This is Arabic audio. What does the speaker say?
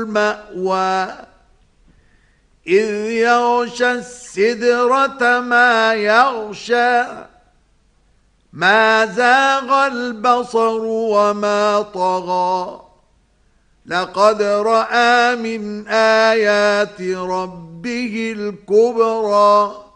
المأوى إذ يغشى السدرة ما يغشى ما زاغ البصر وما طغى لقد رأى من آيات ربه الكبرى